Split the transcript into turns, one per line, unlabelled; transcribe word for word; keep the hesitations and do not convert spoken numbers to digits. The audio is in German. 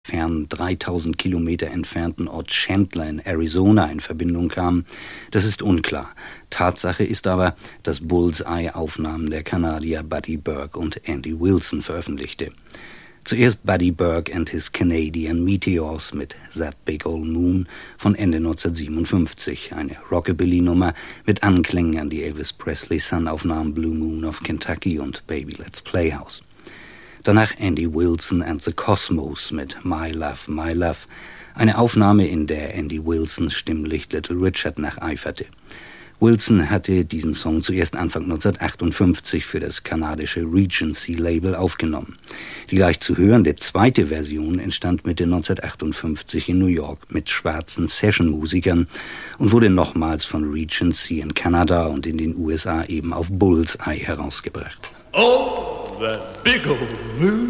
fern dreitausend Kilometer entfernten Ort Chandler in Arizona in Verbindung kamen, das ist unklar. Tatsache ist aber, dass Bullseye Aufnahmen der Kanadier Buddy Burke und Andy Wilson veröffentlichte. Zuerst Buddy Burke and his Canadian Meteors mit That Big Old Moon von Ende neunzehnhundertsiebenundfünfzig, eine Rockabilly-Nummer mit Anklängen an die Elvis Presley-Sun-Aufnahmen Blue Moon of Kentucky und Baby Let's Playhouse. Danach Andy Wilson and the Cosmos mit My Love, My Love, eine Aufnahme, in der Andy Wilsons Stimmlicht Little Richard nacheiferte. Wilson hatte diesen Song zuerst Anfang neunzehnhundertachtundfünfzig für das kanadische Regency-Label aufgenommen. Die gleich zu hörende zweite Version entstand Mitte neunzehnhundertachtundfünfzig in New York mit schwarzen Session-Musikern und wurde nochmals von Regency in Kanada und in den U S A eben auf Bullseye herausgebracht.
Oh, that big old moon.